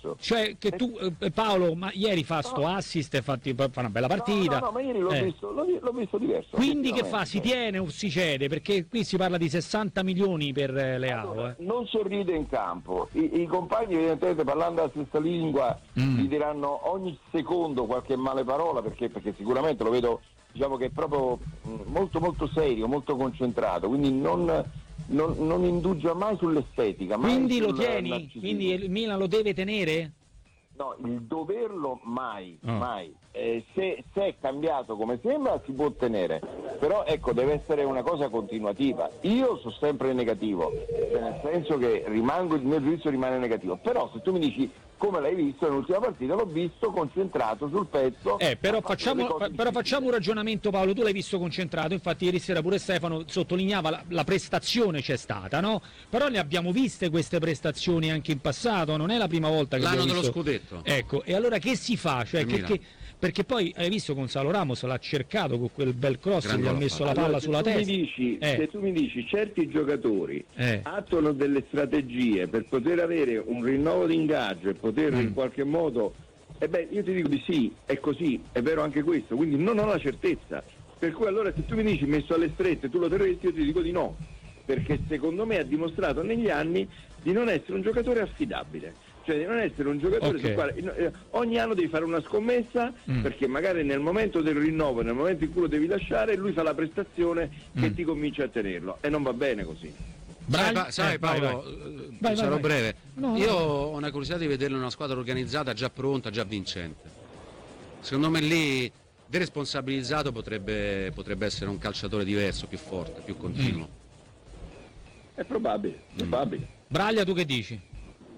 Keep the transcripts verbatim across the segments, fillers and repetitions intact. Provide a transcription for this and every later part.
diverso. Cioè che tu, eh, Paolo, ma ieri fa sto no. assist e fa, fa una bella partita. No, no, no, ma ieri l'ho, eh. visto, l'ho, l'ho visto diverso. Quindi che fa? Si tiene o si cede? Perché qui si parla di sessanta milioni per Leao. Allora, eh. Non sorride in campo. I, i compagni evidentemente parlando la stessa lingua mm. gli diranno ogni secondo qualche male parola perché, perché sicuramente lo vedo, diciamo che è proprio molto molto serio, molto concentrato, quindi non... Non, non indugia mai sull'estetica. Mai Quindi sul lo tieni? narcisismo. Quindi il Milan lo deve tenere? No, il doverlo mai, oh. mai. Eh, se, se è cambiato come sembra si può tenere, però ecco deve essere una cosa continuativa. Io sono sempre negativo, cioè nel senso che rimango, il mio giudizio rimane negativo, però se tu mi dici come l'hai visto nell'ultima partita, l'ho visto concentrato sul pezzo. Eh, però facciamo, però facciamo un ragionamento, Paolo, tu l'hai visto concentrato, infatti ieri sera pure Stefano sottolineava la, la prestazione c'è stata, no? Però ne abbiamo viste queste prestazioni anche in passato, non è la prima volta che l'anno visto... dello scudetto. Ecco, e allora che si fa? Cioè, che, che, perché poi hai visto Gonzalo Ramos l'ha cercato con quel bel cross, gli ha messo la palla allora, sulla se tu testa. Mi dici, eh. Se tu mi dici certi giocatori eh. attuano delle strategie per poter avere un rinnovo di ingaggio e poter mm. in qualche modo, e eh beh, io ti dico di sì, è così, è vero anche questo, quindi non ho la certezza. Per cui allora se tu mi dici messo alle strette tu lo terresti, io ti dico di no, perché secondo me ha dimostrato negli anni di non essere un giocatore affidabile. Cioè di non essere un giocatore okay. sul quale ogni anno devi fare una scommessa mm. perché magari nel momento del rinnovo, nel momento in cui lo devi lasciare, lui fa la prestazione mm. che ti convince a tenerlo e non va bene così. Sai, pa- sai eh, Paolo, vai, vai. sarò vai, vai. breve. No, Io no. ho una curiosità di vederlo in una squadra organizzata, già pronta, già vincente. Secondo me lì deresponsabilizzato potrebbe, potrebbe essere un calciatore diverso, più forte, più continuo. Mm. È probabile, è probabile. Mm. Braglia, tu che dici?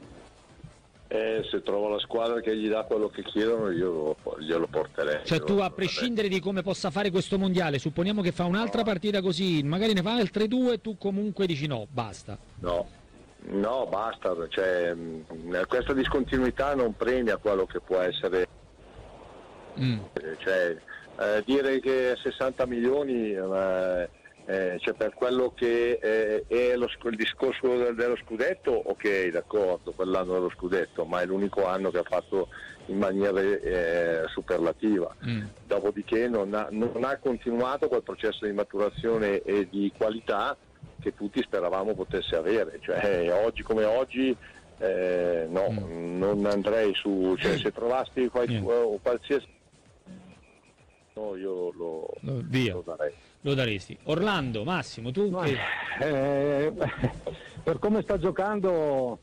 Eh, se trovo la squadra che gli dà quello che chiedono io glielo porterei. Cioè tu a prescindere di come possa fare questo mondiale, supponiamo che fa un'altra no. partita così, magari ne fa altre due, tu comunque dici no, basta. No, no, basta, cioè, questa discontinuità non premia quello che può essere. Mm. Cioè, eh, dire che sessanta milioni eh, Eh, cioè per quello che eh, è lo, il discorso del, dello scudetto, ok, d'accordo, quell'anno dello scudetto, ma è l'unico anno che ha fatto in maniera eh, superlativa. Mm. Dopodiché non ha, non ha continuato quel processo di maturazione e di qualità che tutti speravamo potesse avere. Cioè oggi come oggi eh, no, mm. non andrei su, cioè se trovassi qual, mm. qualsiasi no, io lo, no, via. lo darei. Lo daresti. Orlando, Massimo, tu no, che... eh, per come sta giocando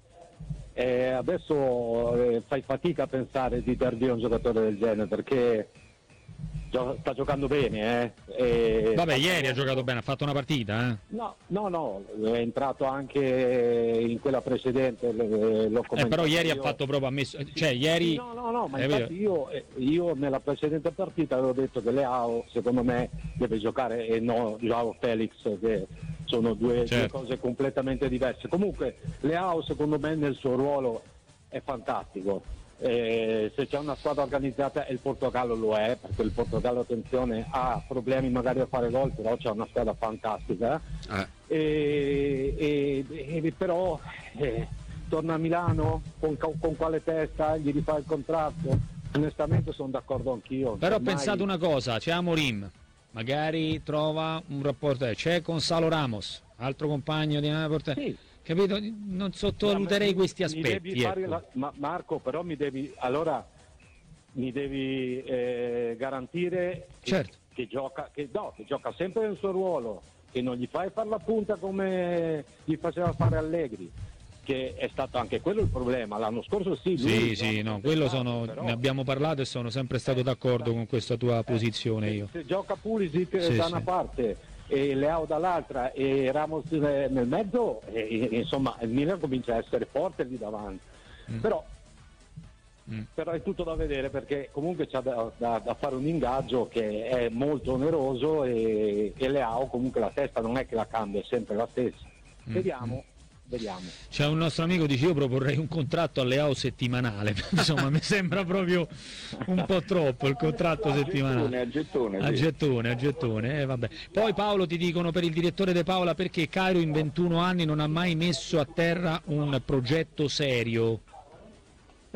eh, adesso eh, fai fatica a pensare di dar via un giocatore del genere perché gio- sta giocando bene eh, e vabbè ieri ha giocato bene, ha fatto una partita eh. no no no è entrato anche in quella precedente l'ho eh, però ieri io. ha fatto proprio ammesso cioè ieri no no no ma infatti io, io nella precedente partita avevo detto che Leao secondo me deve giocare e no Joao Felix, che sono due, certo. due cose completamente diverse. Comunque Leao secondo me nel suo ruolo è fantastico. Eh, se c'è una squadra organizzata e il Portogallo lo è, perché il Portogallo, attenzione, ha problemi magari a fare gol, però c'è una squadra fantastica eh. e, e, e però eh, torna a Milano con, con quale testa gli rifà il contratto? Onestamente sono d'accordo anch'io, però ormai... ho pensato una cosa, c'è Amorim, magari trova un rapporto, c'è Gonzalo Ramos, altro compagno di Napoli, sì. Capito? Non sottovaluterei questi aspetti. Ecco. La... Ma Marco, però mi devi allora mi devi eh, garantire certo. che, che gioca, che, no, che gioca sempre nel suo ruolo, che non gli fai fare la punta come gli faceva fare Allegri, che è stato anche quello il problema. L'anno scorso sì, lui sì, sì, no, quello sono, però... ne abbiamo parlato e sono sempre stato d'accordo eh, con questa tua eh, posizione io. Se, se gioca Pulisic sì, da sì. una parte e Leao dall'altra e Ramos nel mezzo, e, e, insomma il Milan comincia a essere forte lì davanti. Mm. Però, mm. però è tutto da vedere, perché comunque c'è da, da, da fare un ingaggio che è molto oneroso e, e Leao comunque la testa non è che la cambia, è sempre la stessa. Mm. Vediamo. Vediamo. C'è un nostro amico che dice io proporrei un contratto a Leao settimanale, insomma mi sembra proprio un po' troppo il contratto a settimanale. A gettone, a gettone, a gettone, eh, vabbè. Poi Paolo ti dicono per il direttore De Paola perché Cairo in ventuno anni non ha mai messo a terra un progetto serio.